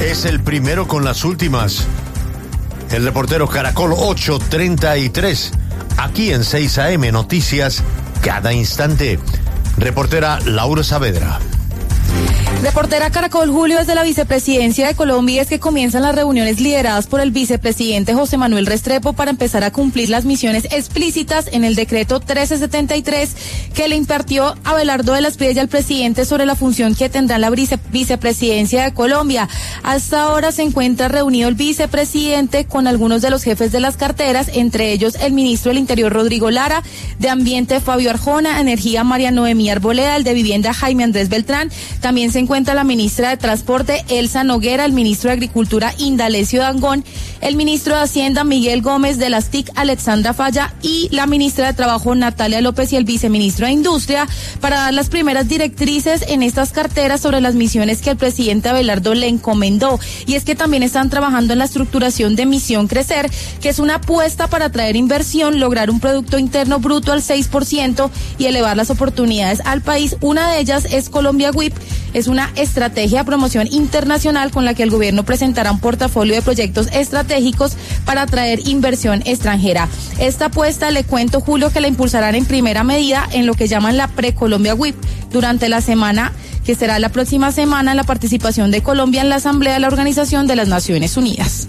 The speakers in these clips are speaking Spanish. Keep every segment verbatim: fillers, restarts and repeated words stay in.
Es el primero con las últimas. El reportero Caracol ocho treinta y tres. Aquí en seis A M Noticias, cada instante. Reportera Laura Saavedra. Reportera Caracol, Julio, desde la Vicepresidencia de Colombia es que comienzan las reuniones lideradas por el vicepresidente José Manuel Restrepo para empezar a cumplir las misiones explícitas en el decreto trece setenta y tres que le impartió Abelardo de las Piedras al presidente sobre la función que tendrá la vice, vicepresidencia de Colombia. Hasta ahora se encuentra reunido el vicepresidente con algunos de los jefes de las carteras, entre ellos el ministro del Interior Rodrigo Lara, de Ambiente Fabio Arjona, Energía María Noemí Arboleda, el de Vivienda Jaime Andrés Beltrán. También se encuentra la ministra de Transporte Elsa Noguera, el ministro de Agricultura Indalecio Dangond, el ministro de Hacienda Miguel Gómez, de las T I C Alexandra Falla y la ministra de Trabajo Natalia López y el viceministro de Industria para dar las primeras directrices en estas carteras sobre las misiones que el presidente Abelardo le encomendó. Y es que también están trabajando en la estructuración de Misión Crecer, que es una apuesta para atraer inversión, lograr un Producto Interno Bruto al seis por ciento y elevar las oportunidades al país. Una de ellas es Colombia W I P, es una estrategia de promoción internacional con la que el gobierno presentará un portafolio de proyectos estratégicos para atraer inversión extranjera. Esta apuesta, le cuento, Julio, que la impulsarán en primera medida en lo que llaman la Pre-Colombia W I P durante la semana que será la próxima semana, la participación de Colombia en la Asamblea de la Organización de las Naciones Unidas.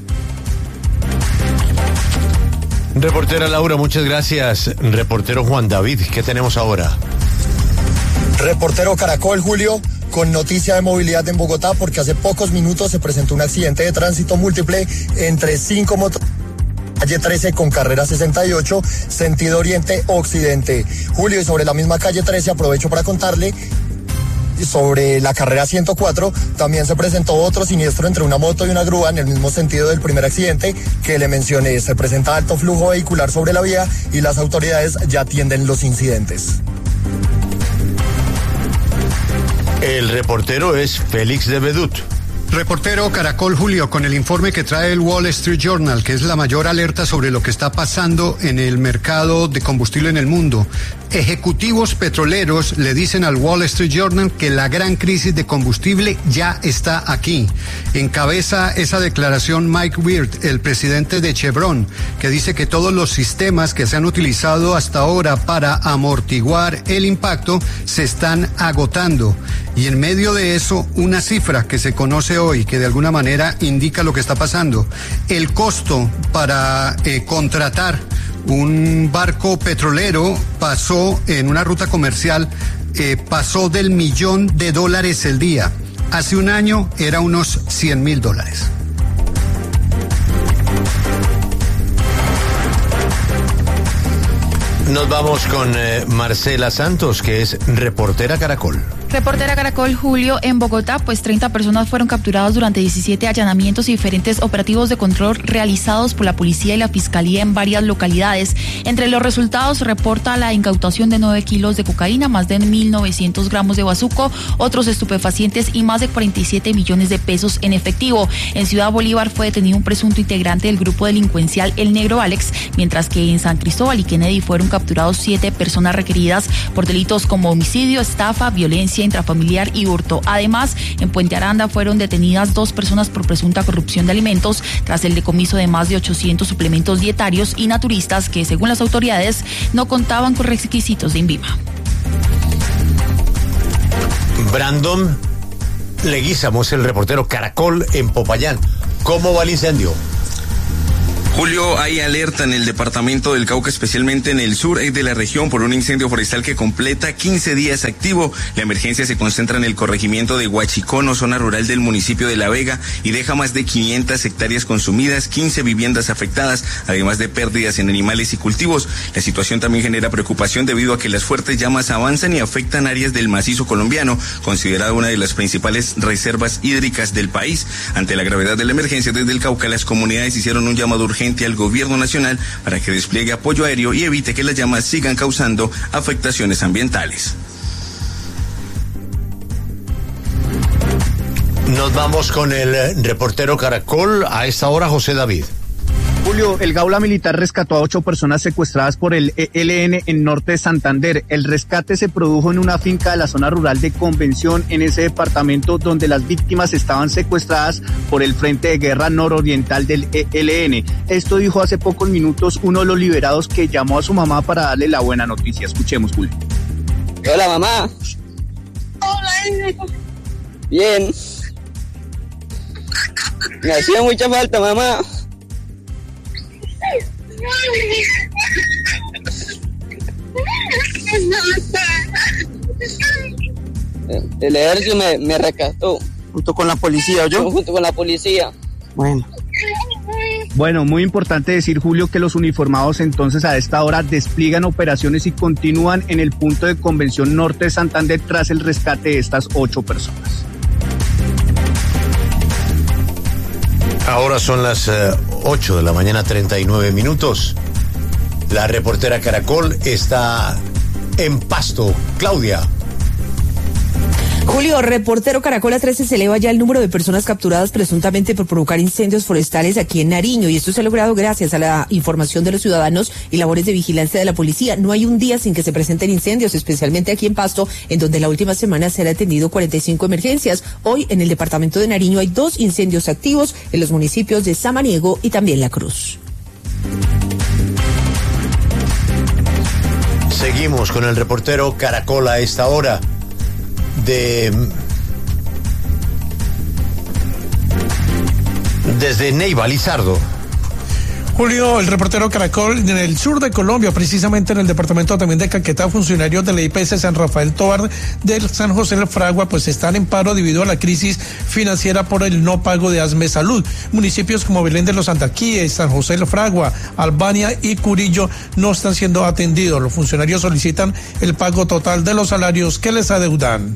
Reportera Laura, muchas gracias. Reportero Juan David, ¿qué tenemos ahora? Reportero Caracol, Julio, con noticia de movilidad en Bogotá, porque hace pocos minutos se presentó un accidente de tránsito múltiple entre cinco motos. Calle trece con carrera sesenta y ocho, sentido oriente-occidente. Julio, y sobre la misma calle trece aprovecho para contarle, sobre la carrera ciento cuatro también se presentó otro siniestro entre una moto y una grúa en el mismo sentido del primer accidente que le mencioné. Se presenta alto flujo vehicular sobre la vía y las autoridades ya atienden los incidentes. El reportero es Félix de Bedut. Reportero Caracol, Julio, con el informe que trae el Wall Street Journal, que es la mayor alerta sobre lo que está pasando en el mercado de combustible en el mundo. Ejecutivos petroleros le dicen al Wall Street Journal que la gran crisis de combustible ya está aquí. Encabeza esa declaración Mike Wirth, el presidente de Chevron, que dice que todos los sistemas que se han utilizado hasta ahora para amortiguar el impacto se están agotando. Y en medio de eso, una cifra que se conoce hoy, que de alguna manera indica lo que está pasando. El costo para eh, contratar un barco petrolero pasó en una ruta comercial, eh, pasó del millón de dólares el día. Hace un año era unos cien mil dólares. Nos vamos con eh, Marcela Santos, que es reportera Caracol. Reportera Caracol, Julio, en Bogotá, pues treinta personas fueron capturadas durante diecisiete allanamientos y diferentes operativos de control realizados por la policía y la fiscalía en varias localidades. Entre los resultados reporta la incautación de nueve kilos de cocaína, más de mil novecientos gramos de bazuco, otros estupefacientes y más de cuarenta y siete millones de pesos en efectivo. En Ciudad Bolívar fue detenido un presunto integrante del grupo delincuencial El Negro Alex, mientras que en San Cristóbal y Kennedy fueron capturados siete personas requeridas por delitos como homicidio, estafa, violencia intrafamiliar y hurto. Además, en Puente Aranda fueron detenidas dos personas por presunta corrupción de alimentos tras el decomiso de más de ochocientos suplementos dietarios y naturistas que, según las autoridades, no contaban con requisitos de INVIMA. Brandon Leguízamo es el reportero Caracol en Popayán. ¿Cómo va el incendio? Julio, hay alerta en el departamento del Cauca, especialmente en el sur de la región, por un incendio forestal que completa quince días activo. La emergencia se concentra en el corregimiento de Huachicono, zona rural del municipio de La Vega, y deja más de quinientas hectáreas consumidas, quince viviendas afectadas, además de pérdidas en animales y cultivos. La situación también genera preocupación debido a que las fuertes llamas avanzan y afectan áreas del macizo colombiano, considerada una de las principales reservas hídricas del país. Ante la gravedad de la emergencia, desde el Cauca, las comunidades hicieron un llamado urgente al gobierno nacional para que despliegue apoyo aéreo y evite que las llamas sigan causando afectaciones ambientales. Nos vamos con el reportero Caracol a esta hora, José David. Julio, el Gaula Militar rescató a ocho personas secuestradas por el E L N en norte de Santander. El rescate se produjo en una finca de la zona rural de Convención, en ese departamento donde las víctimas estaban secuestradas por el Frente de Guerra Nororiental del E L N. Esto dijo hace pocos minutos uno de los liberados, que llamó a su mamá para darle la buena noticia. Escuchemos, Julio. Hola, mamá. Hola. Bien. Me hacía mucha falta, mamá. El ejército me, me rescató. Junto con la policía, ¿yo? Junto con la policía. Bueno. Bueno, muy importante decir, Julio, que los uniformados entonces a esta hora despliegan operaciones y continúan en el punto de Convención Norte de Santander tras el rescate de estas ocho personas. Ahora son las uh, ocho de la mañana, treinta y nueve minutos. La reportera Caracol está en Pasto. Claudia. Julio, reportero Caracol, a trece se eleva ya el número de personas capturadas presuntamente por provocar incendios forestales aquí en Nariño, y esto se ha logrado gracias a la información de los ciudadanos y labores de vigilancia de la policía. No hay un día sin que se presenten incendios, especialmente aquí en Pasto, en donde la última semana se han atendido cuarenta y cinco emergencias. Hoy en el departamento de Nariño hay dos incendios activos en los municipios de Samaniego y también La Cruz. Seguimos con el reportero Caracol a esta hora. De desde Neiva, Lizardo. Julio, el reportero Caracol, en el sur de Colombia, precisamente en el departamento también de Caquetá, funcionarios de la I P S San Rafael Tovar del San José del Fragua, pues están en paro debido a la crisis financiera por el no pago de ASME Salud. Municipios como Belén de los Santaquíes, San José del Fragua, Albania y Curillo no están siendo atendidos. Los funcionarios solicitan el pago total de los salarios que les adeudan.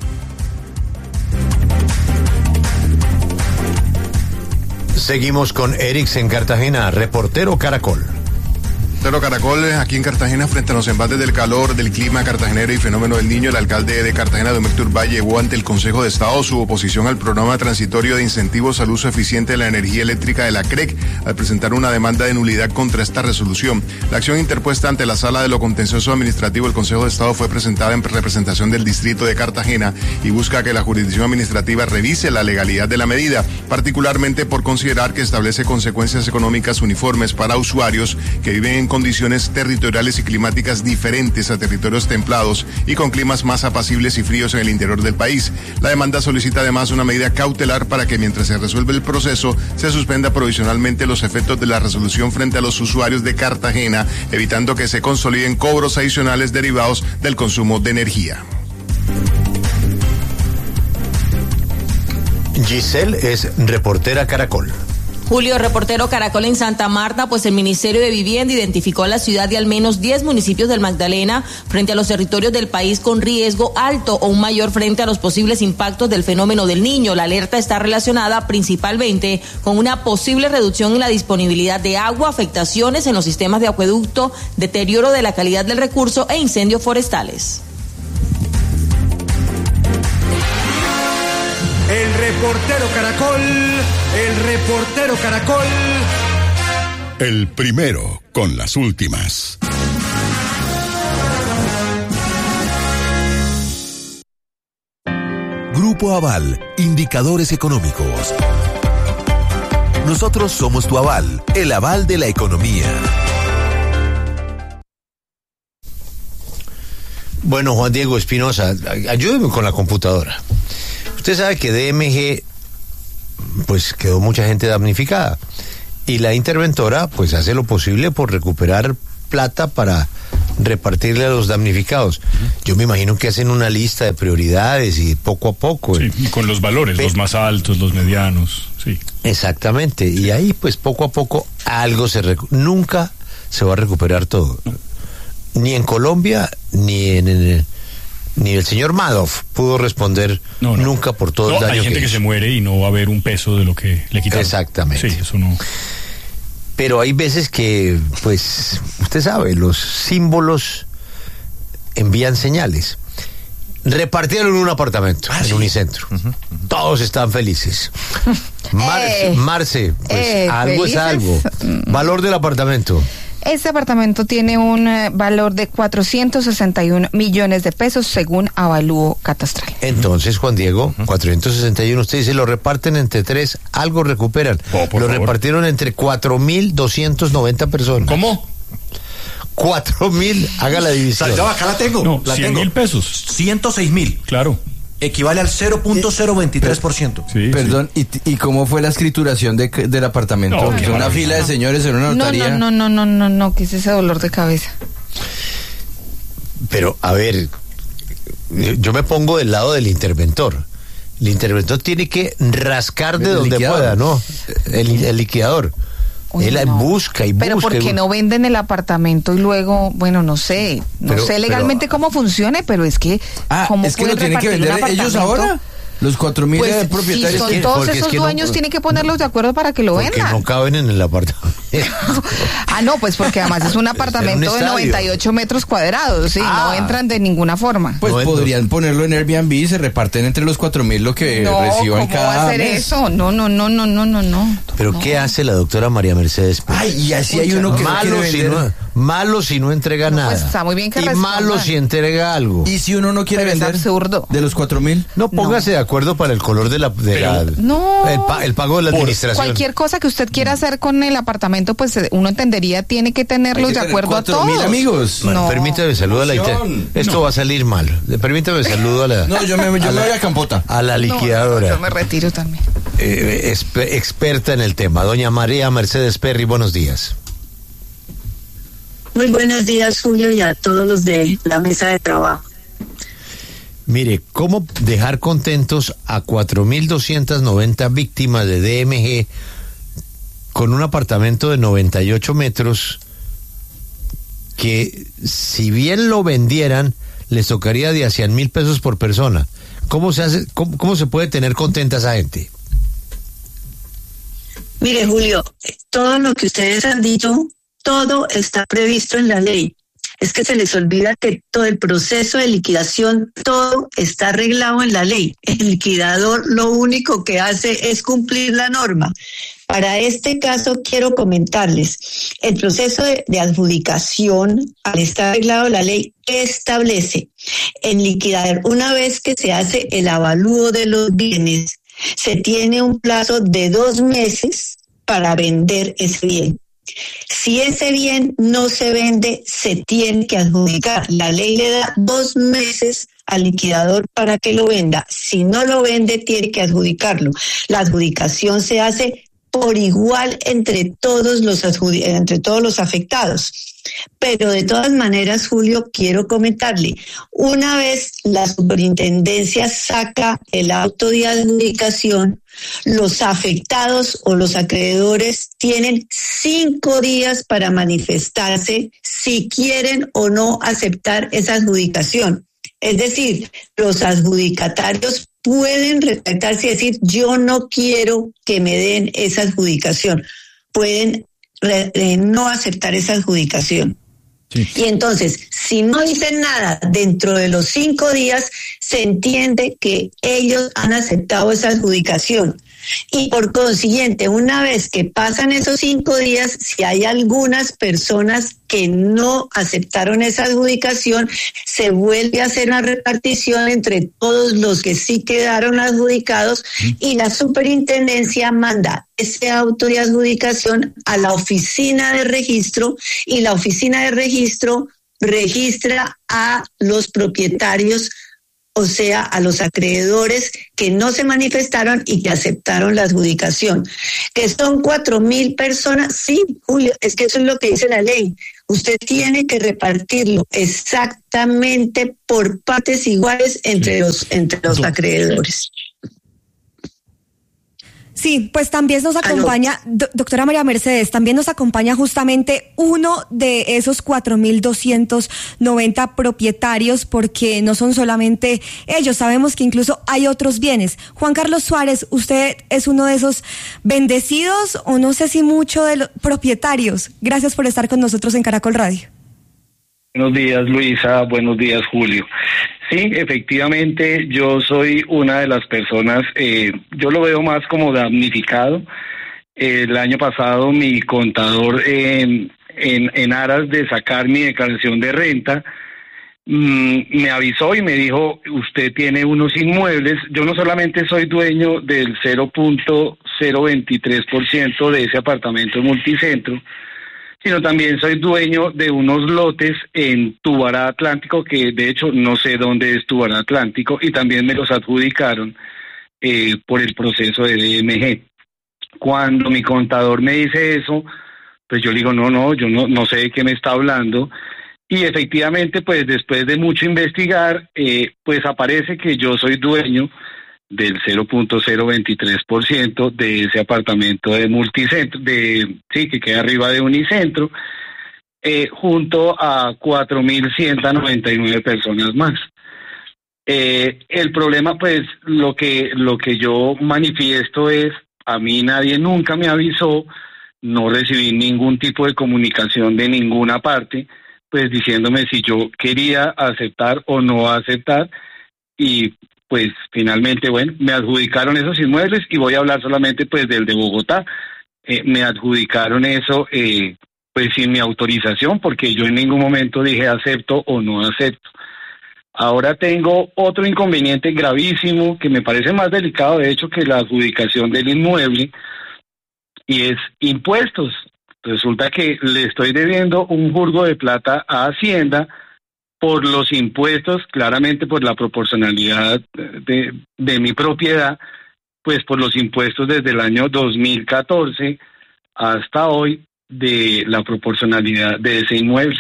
Seguimos con Erix en Cartagena, reportero Caracol. Reportero Caracol, aquí en Cartagena, frente a los embates del calor, del clima cartagenero y fenómeno del Niño, el alcalde de Cartagena, Domecq Urbay, llevó ante el Consejo de Estado su oposición al programa transitorio de incentivos al uso eficiente de la energía eléctrica de la C R E C, al presentar una demanda de nulidad contra esta resolución. La acción interpuesta ante la Sala de lo Contencioso Administrativo del Consejo de Estado fue presentada en representación del Distrito de Cartagena y busca que la jurisdicción administrativa revise la legalidad de la medida, particularmente por considerar que establece consecuencias económicas uniformes para usuarios que viven en condiciones territoriales y climáticas diferentes a territorios templados y con climas más apacibles y fríos en el interior del país. La demanda solicita además una medida cautelar para que mientras se resuelve el proceso se suspenda provisionalmente los efectos de la resolución frente a los usuarios de Cartagena, evitando que se consoliden cobros adicionales derivados del consumo de energía. Giselle es reportera Caracol. Julio, reportero Caracol en Santa Marta, pues el Ministerio de Vivienda identificó a la ciudad de al menos diez municipios del Magdalena frente a los territorios del país con riesgo alto o un mayor frente a los posibles impactos del fenómeno del Niño. La alerta está relacionada principalmente con una posible reducción en la disponibilidad de agua, afectaciones en los sistemas de acueducto, deterioro de la calidad del recurso e incendios forestales. El reportero Caracol, el reportero Caracol. El primero con las últimas. Grupo Aval, indicadores económicos. Nosotros somos tu aval, el aval de la economía. Bueno, Juan Diego Espinosa, ayúdeme con la computadora. Usted sabe que D M G, pues quedó mucha gente damnificada y la interventora pues hace lo posible por recuperar plata para repartirle a los damnificados. Yo me imagino que hacen una lista de prioridades y poco a poco. Sí, y con los valores, Pe- los más altos, los medianos, sí. Exactamente, y ahí pues poco a poco algo se recu- nunca se va a recuperar todo. No. Ni en Colombia, ni en... en Ni el señor Madoff pudo responder no, no. nunca por todo no, el daño hay gente que, que hizo. se muere y no va a haber un peso de lo que le quitaron. Exactamente. Sí, eso no. Pero hay veces que, pues, usted sabe, los símbolos envían señales. repartieron un apartamento ah, en sí. Unicentro. Uh-huh, uh-huh. Todos estaban felices. Marce, eh, Marce pues eh, algo ¿felices? es algo. Valor del apartamento. Este apartamento tiene un eh, valor de cuatrocientos sesenta y uno millones de pesos según avalúo catastral. Entonces, Juan Diego, cuatrocientos sesenta y uno, usted dice, lo reparten entre tres, algo recuperan. Oh, lo favor. repartieron entre cuatro mil doscientas noventa personas. ¿Cómo? cuatro mil, haga la división. Ya, acá la tengo. No, la cien tengo. mil pesos. ciento seis mil. Claro. Equivale al cero punto cero veintitrés por ciento. Sí, Perdón, ¿y, ¿y cómo fue la escrituración de, del apartamento? No, ¿Una qué maravilla. fila de señores en una No, notaría? no, no, no, no, no, no, ¿qué es ese dolor de cabeza? Pero, a ver, yo me pongo del lado del interventor. El interventor tiene que rascar de El donde liquidador. pueda, ¿no? El, el liquidador. Uy, Él no. busca y Pero busca. ¿por y qué busca. no venden el apartamento y luego, bueno, no sé, no Pero- sé legalmente cómo funcione, pero es que Ah, ¿cómo es que lo pueden tienen que repartir un vender ellos apartamento? ahora. Los cuatro mil Pues propietarios. si son ¿quién? todos Porque es esos que no- dueños, tienen que ponerlos de acuerdo para que lo Porque vendan. no caben en el apartamento. Ah, no, pues porque además es un apartamento de estadio. noventa y ocho metros cuadrados, sí, Ah. no entran de ninguna forma. Pues No, podrían ponerlo en Airbnb y se reparten entre los cuatro mil lo que No, reciban ¿cómo cada va a hacer mes. eso? No, no, no, no, no, no, no. Pero no. ¿qué hace la doctora María Mercedes Pérez? Ay, y así hay uno que no malo, quiere si vender. no, malo si no entrega No, nada. pues, está muy bien que y respondan. malo si entrega algo. ¿Y si uno no quiere Pero es vender? absurdo. ¿De los cuatro mil? No, póngase de acuerdo para el color de la... De la No. el, pa- el pago de la administración. Cualquier cosa que usted quiera hacer con el apartamento, pues eh, uno entendería, tiene que tenerlos Hay que de tener acuerdo a cuatro todos. mil amigos. Bueno, No. permítame saludo a la inter- Emoción. Esto No. va a salir mal. Permítame saludo a la... No, yo me, yo a me la- voy a Campota. A la No, liquidadora. yo me retiro también. eh, exper- experta en el tema, doña María Mercedes Perry, buenos días. Muy buenos días, Julio, y a todos los de la mesa de trabajo. Mire, ¿cómo dejar contentos a cuatro mil doscientas noventa víctimas de D M G con un apartamento de noventa y ocho metros que, si bien lo vendieran, les tocaría de a cien mil pesos por persona? ¿Cómo se hace, cómo, cómo se puede tener contenta a esa gente? Mire, Julio, todo lo que ustedes han dicho, todo está previsto en la ley. Es que se les olvida que todo el proceso de liquidación, todo está arreglado en la ley. El liquidador lo único que hace es cumplir la norma. Para este caso quiero comentarles, el proceso de, de adjudicación, al estar arreglado la ley, establece en liquidador, una vez que se hace el avalúo de los bienes, se tiene un plazo de dos meses para vender ese bien. Si ese bien no se vende, se tiene que adjudicar. La ley le da dos meses al liquidador para que lo venda. Si no lo vende, tiene que adjudicarlo. La adjudicación se hace por igual entre todos los adjudi- entre todos los afectados. Pero de todas maneras, Julio, quiero comentarle, una vez la superintendencia saca el auto de adjudicación, los afectados o los acreedores tienen cinco días para manifestarse si quieren o no aceptar esa adjudicación. Es decir, los adjudicatarios pueden retractarse y decir, yo no quiero que me den esa adjudicación. Pueden re- eh, no aceptar esa adjudicación. Sí. Y entonces, si no dicen nada dentro de los cinco días, se entiende que ellos han aceptado esa adjudicación. Y por consiguiente, una vez que pasan esos cinco días, si hay algunas personas que no aceptaron esa adjudicación, se vuelve a hacer una repartición entre todos los que sí quedaron adjudicados y la superintendencia manda ese auto de adjudicación a la oficina de registro y la oficina de registro registra a los propietarios, o sea, a los acreedores que no se manifestaron y que aceptaron la adjudicación. Que son cuatro mil personas, sí, Julio, es que eso es lo que dice la ley. Usted tiene que repartirlo exactamente por partes iguales entre los, entre los acreedores. Sí, pues también nos acompaña, do, doctora María Mercedes, también nos acompaña justamente uno de esos cuatro mil doscientos noventa propietarios, porque no son solamente ellos, sabemos que incluso hay otros bienes. Juan Carlos Suárez, ¿usted es uno de esos bendecidos o no sé si mucho de los propietarios? Gracias por estar con nosotros en Caracol Radio. Buenos días, Luisa. Buenos días, Julio. Sí, efectivamente, yo soy una de las personas, eh, yo lo veo más como damnificado. El año pasado mi contador, eh, en, en aras de sacar mi declaración de renta, mmm, me avisó y me dijo, usted tiene unos inmuebles. Yo no solamente soy dueño del cero punto cero veintitrés por ciento de ese apartamento multicentro, sino también soy dueño de unos lotes en Tubará Atlántico, que de hecho no sé dónde es Tubará Atlántico, y también me los adjudicaron eh, por el proceso de D M G. Cuando mi contador me dice eso, pues yo le digo, no, no, yo no, no sé de qué me está hablando. Y efectivamente, pues después de mucho investigar, eh, pues aparece que yo soy dueño del cero punto cero veintitrés por ciento de ese apartamento de multicentro, de sí, que queda arriba de Unicentro, eh, junto a cuatro mil ciento noventa y nueve personas más. Eh, el problema, pues, lo que, lo que yo manifiesto es, a mí nadie nunca me avisó, no recibí ningún tipo de comunicación de ninguna parte, pues diciéndome si yo quería aceptar o no aceptar, y pues finalmente, bueno, me adjudicaron esos inmuebles, y voy a hablar solamente pues del de Bogotá. Eh, me adjudicaron eso eh, pues sin mi autorización, porque yo en ningún momento dije acepto o no acepto. Ahora tengo otro inconveniente gravísimo que me parece más delicado, de hecho, que la adjudicación del inmueble, y es impuestos. Resulta que le estoy debiendo un jurgo de plata a Hacienda por los impuestos, claramente por la proporcionalidad de, de mi propiedad, pues por los impuestos desde el año dos mil catorce hasta hoy de la proporcionalidad de ese inmueble.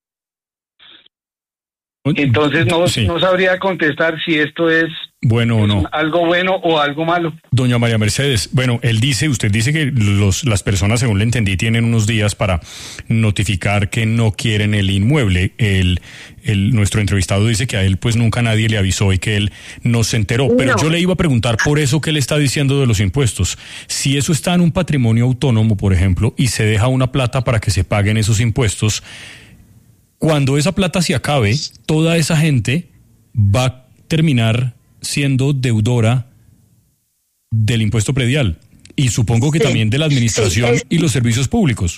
Entonces no, sí. no sabría contestar si esto es bueno o no, algo bueno o algo malo. Doña María Mercedes, bueno, él dice, usted dice que los, las personas, según le entendí, tienen unos días para notificar que no quieren el inmueble. El, el nuestro entrevistado dice que a él pues nunca nadie le avisó y que él no se enteró. Pero no. Yo le iba a preguntar por eso que él está diciendo de los impuestos. Si eso está en un patrimonio autónomo, por ejemplo, y se deja una plata para que se paguen esos impuestos, cuando esa plata se acabe, toda esa gente va a terminar siendo deudora del impuesto predial y supongo que sí, también de la administración sí, y los servicios públicos.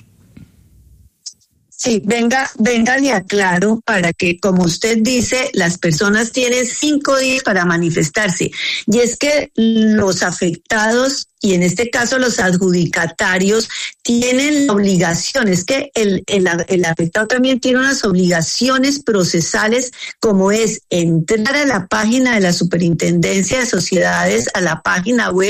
Sí, venga, venga, le aclaro para que, como usted dice, las personas tienen cinco días para manifestarse. Y es que los afectados, y en este caso los adjudicatarios, tienen la obligación, es que el, el, el afectado también tiene unas obligaciones procesales, como es entrar a la página de la Superintendencia de Sociedades, a la página web,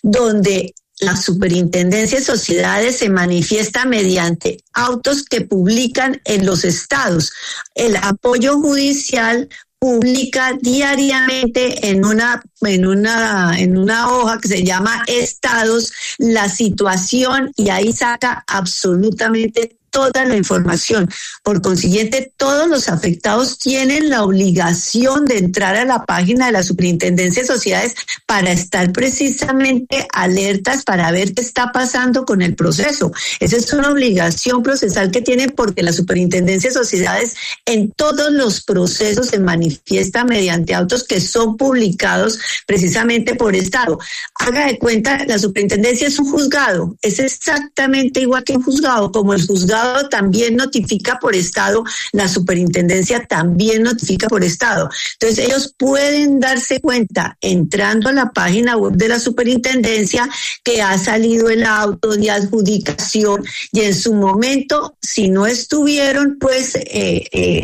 donde la Superintendencia de Sociedades se manifiesta mediante autos que publican en los estados. El apoyo judicial publica diariamente en una en una en una hoja que se llama Estados la situación, y ahí saca absolutamente toda la información. Por consiguiente, todos los afectados tienen la obligación de entrar a la página de la Superintendencia de Sociedades para estar precisamente alertas, para ver qué está pasando con el proceso. Esa es una obligación procesal que tienen, porque la Superintendencia de Sociedades en todos los procesos se manifiesta mediante autos que son publicados precisamente por estado. Haga de cuenta, la Superintendencia es un juzgado, es exactamente igual que un juzgado. Como el juzgado también notifica por estado, la Superintendencia también notifica por estado. Entonces ellos pueden darse cuenta entrando a la página web de la Superintendencia que ha salido el auto de adjudicación, y en su momento, si no estuvieron pues eh, eh,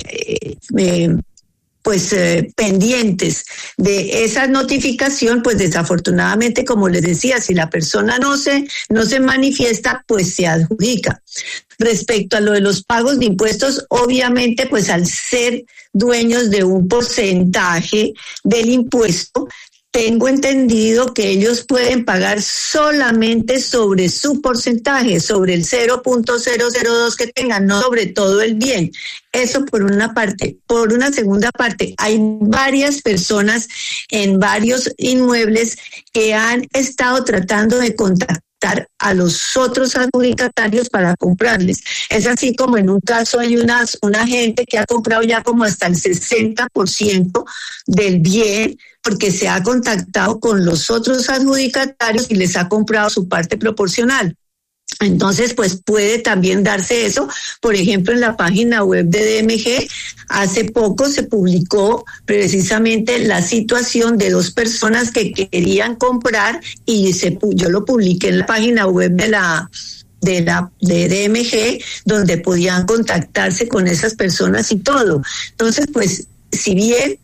eh, pues eh, pendientes de esa notificación, pues desafortunadamente, como les decía, si la persona no se no se manifiesta, pues se adjudica. Respecto a lo de los pagos de impuestos, obviamente, pues al ser dueños de un porcentaje del impuesto, tengo entendido que ellos pueden pagar solamente sobre su porcentaje, sobre el cero punto cero cero dos que tengan, no sobre todo el bien. Eso por una parte. Por una segunda parte, hay varias personas en varios inmuebles que han estado tratando de contactar contactar a los otros adjudicatarios para comprarles. Es así como en un caso hay unas, una gente que ha comprado ya como hasta el sesenta por ciento del bien, porque se ha contactado con los otros adjudicatarios y les ha comprado su parte proporcional. Entonces, pues puede también darse eso. Por ejemplo, en la página web de D M G, hace poco se publicó precisamente la situación de dos personas que querían comprar y se, yo lo publiqué en la página web de la de la de D M G, donde podían contactarse con esas personas y todo. Entonces, pues, si bien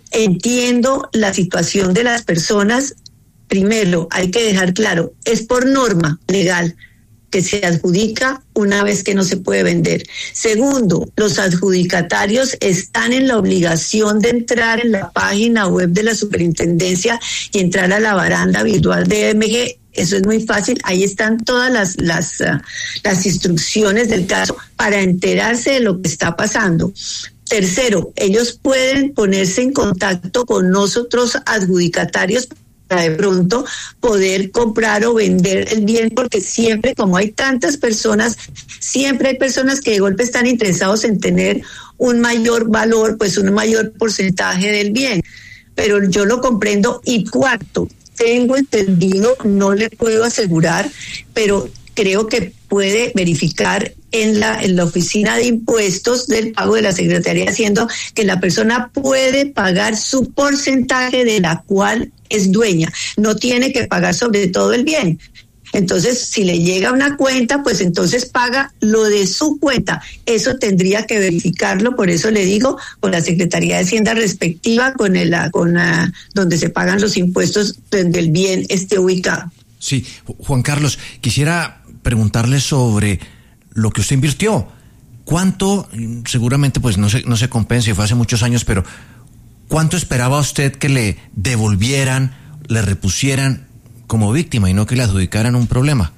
entiendo la situación de las personas, primero hay que dejar claro, es por norma legal que se adjudica una vez que no se puede vender. Segundo, los adjudicatarios están en la obligación de entrar en la página web de la superintendencia y entrar a la baranda virtual de D M G. Eso es muy fácil, ahí están todas las, las, uh, las instrucciones del caso para enterarse de lo que está pasando. Tercero, ellos pueden ponerse en contacto con nosotros adjudicatarios para de pronto poder comprar o vender el bien, porque siempre, como hay tantas personas, siempre hay personas que de golpe están interesados en tener un mayor valor, pues un mayor porcentaje del bien. Pero yo lo comprendo. Y cuarto, tengo entendido, no le puedo asegurar, pero creo que puede verificar en la en la oficina de impuestos del pago de la Secretaría de Hacienda que la persona puede pagar su porcentaje de la cual es dueña, no tiene que pagar sobre todo el bien. Entonces, si le llega una cuenta, pues entonces paga lo de su cuenta. Eso tendría que verificarlo, por eso le digo, con la Secretaría de Hacienda respectiva, con el con la, donde se pagan los impuestos donde el bien esté ubicado. Sí, Juan Carlos, quisiera preguntarle sobre lo que usted invirtió. ¿Cuánto, seguramente pues no se, no se compensa, fue hace muchos años, pero cuánto esperaba usted que le devolvieran, le repusieran como víctima y no que le adjudicaran un problema?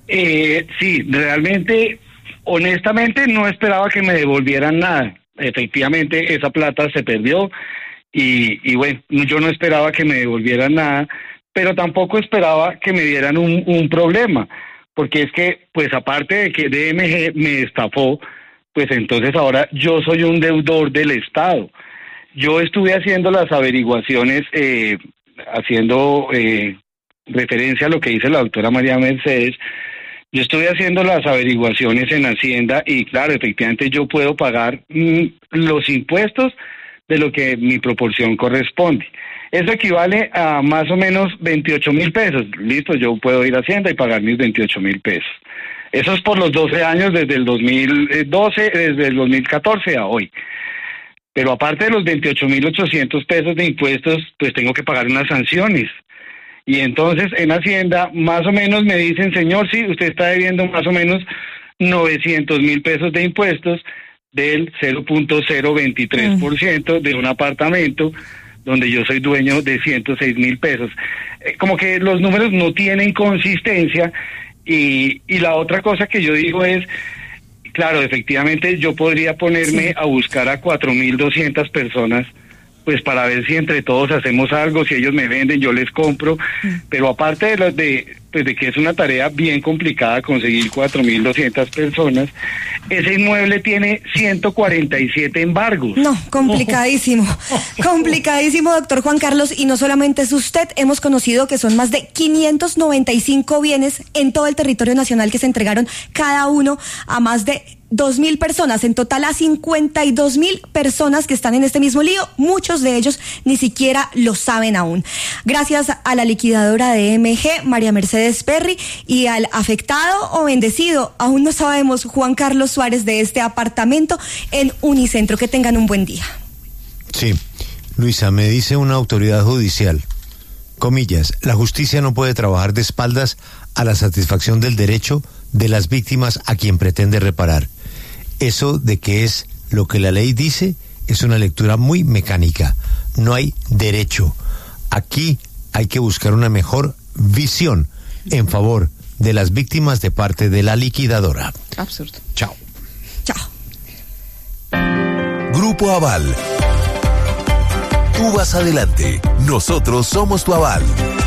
Eh, sí, realmente, honestamente no esperaba que me devolvieran nada. Efectivamente, esa plata se perdió y, y bueno, yo no esperaba que me devolvieran nada, pero tampoco esperaba que me dieran un, un problema, porque es que, pues aparte de que D M G me estafó, pues entonces ahora yo soy un deudor del Estado. Yo estuve haciendo las averiguaciones, eh, haciendo eh, referencia a lo que dice la doctora María Mercedes. Yo estuve haciendo las averiguaciones en Hacienda y claro, efectivamente yo puedo pagar mm, los impuestos de lo que mi proporción corresponde. Eso equivale a más o menos veintiocho mil pesos. Listo, yo puedo ir a Hacienda y pagar mis veintiocho mil pesos. Eso es por los doce años, desde el dos mil doce, desde el dos mil catorce a hoy. Pero aparte de los veintiocho mil ochocientos pesos de impuestos, pues tengo que pagar unas sanciones. Y entonces en Hacienda más o menos me dicen, señor, sí, usted está debiendo más o menos novecientos mil pesos de impuestos del cero punto cero veintitrés por ciento de un apartamento donde yo soy dueño de ciento seis mil pesos. Eh, como que los números no tienen consistencia y, y la otra cosa que yo digo es, claro, efectivamente yo podría ponerme sí. a buscar a cuatro mil doscientas personas, pues para ver si entre todos hacemos algo, si ellos me venden, yo les compro, mm. pero aparte de, los de, pues de que es una tarea bien complicada conseguir cuatro mil doscientas personas, ese inmueble tiene ciento cuarenta y siete embargos. No, complicadísimo, complicadísimo, doctor Juan Carlos, y no solamente es usted, hemos conocido que son más de quinientos noventa y cinco bienes en todo el territorio nacional que se entregaron cada uno a más de dos mil personas, en total a cincuenta y dos mil personas que están en este mismo lío, muchos de ellos ni siquiera lo saben aún. Gracias a la liquidadora de M G, María Mercedes Perry, y al afectado o bendecido, aún no sabemos, Juan Carlos Suárez, de este apartamento en Unicentro. Que tengan un buen día. Sí, Luisa, me dice una autoridad judicial, comillas, la justicia no puede trabajar de espaldas a la satisfacción del derecho de las víctimas a quien pretende reparar. Eso de que es lo que la ley dice es una lectura muy mecánica. No hay derecho. Aquí hay que buscar una mejor visión en favor de las víctimas de parte de la liquidadora. Absurdo. Chao. Chao. Grupo Aval. Tú vas adelante. Nosotros somos tu aval.